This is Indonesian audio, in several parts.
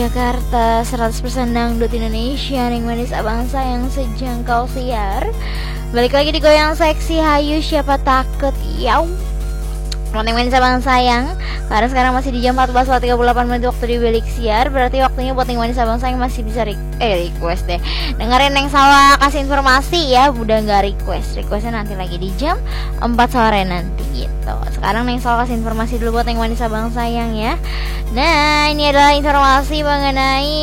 Jakarta 100% dangdut Indonesia, yang manis abang sayang sejangkau siar. Balik lagi di Goyang Seksi, hayu siapa takut yaw. Yang manis abang sayang, karena sekarang masih di jam 14.38 waktu di balik siar. Berarti waktunya buat yang manis abang sayang masih bisa request deh. Dengerin Neng Salwa kasih informasi ya. Udah gak requestnya nanti lagi di jam 4 sore nanti gitu. Sekarang Neng Salwa kasih informasi dulu buat yang manis abang sayang ya. Nah, ini adalah informasi mengenai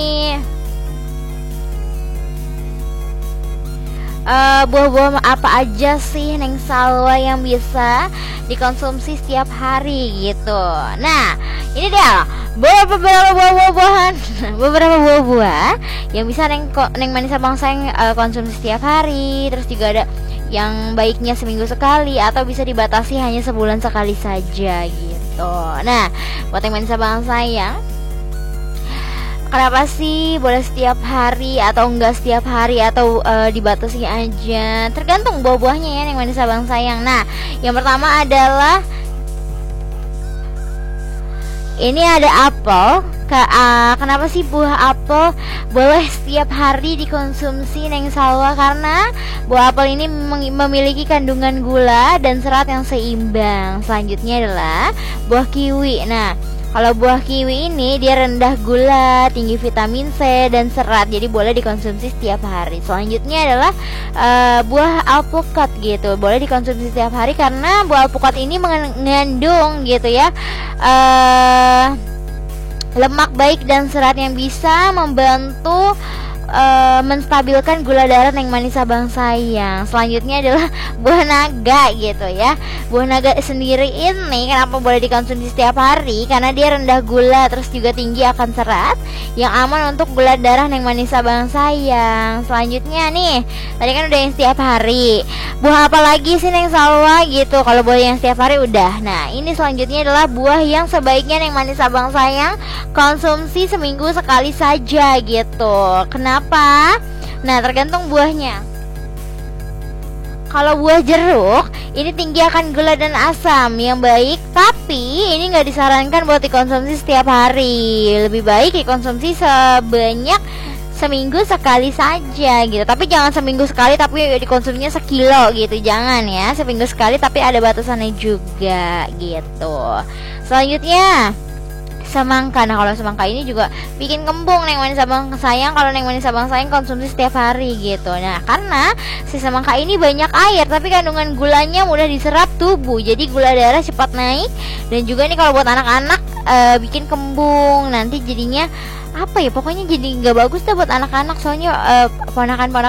buah-buah apa aja sih Neng Salwa yang bisa dikonsumsi setiap hari gitu. Nah, ini dia beberapa buah-buah yang bisa Neng manis abang sayang konsumsi setiap hari. Terus juga ada yang baiknya seminggu sekali atau bisa dibatasi hanya sebulan sekali saja gitu. Nah, buat yang manis abang sayang, kenapa sih boleh setiap hari atau enggak setiap hari atau dibatasi aja? Tergantung buah-buahnya ya yang manis abang sayang. Nah, yang pertama adalah ini ada apel. Kenapa sih buah apel boleh setiap hari dikonsumsi Neng Salwa? Karena buah apel ini memiliki kandungan gula dan serat yang seimbang. Selanjutnya adalah buah kiwi. Nah, kalau buah kiwi ini dia rendah gula, tinggi vitamin C dan serat, jadi boleh dikonsumsi setiap hari. Selanjutnya adalah buah alpukat gitu, boleh dikonsumsi setiap hari karena buah alpukat ini mengandung gitu ya lemak baik dan serat yang bisa membantu menstabilkan gula darah Neng manis abang sayang. Selanjutnya adalah buah naga gitu ya. Buah naga sendiri ini kenapa boleh dikonsumsi setiap hari? Karena dia rendah gula, terus juga tinggi akan serat yang aman untuk gula darah Neng manis abang sayang. Selanjutnya nih, tadi kan udah yang setiap hari. Buah apa lagi sih Neng Salwa gitu? Kalau buah yang setiap hari udah. Nah, ini selanjutnya adalah buah yang sebaiknya Neng manis abang sayang konsumsi seminggu sekali saja gitu. Kenapa? Nah, tergantung buahnya. Kalau buah jeruk ini tinggi akan gula dan asam yang baik, tapi ini nggak disarankan buat dikonsumsi setiap hari. Lebih baik dikonsumsi sebanyak seminggu sekali saja gitu. Tapi jangan seminggu sekali tapi dikonsumsinya sekilo gitu. Jangan ya, seminggu sekali tapi ada batasannya juga gitu. Selanjutnya semangka. Nah, kalau semangka ini juga bikin kembung Neng manis abang sayang kalau Neng manis abang sayang konsumsi setiap hari gitu. Nah, karena si semangka ini banyak air tapi kandungan gulanya mudah diserap tubuh, jadi gula darah cepat naik. Dan juga nih kalau buat anak-anak bikin kembung, nanti jadinya apa ya, pokoknya jadi nggak bagus deh buat anak-anak. Soalnya ponakan-ponakan